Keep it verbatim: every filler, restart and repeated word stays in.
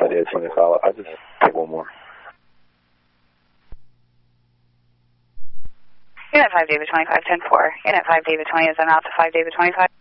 David twenty-five. I'll just take one more. Unit five, David twenty-five, ten four. Unit five, David twenty is on Alpha five, David twenty-five.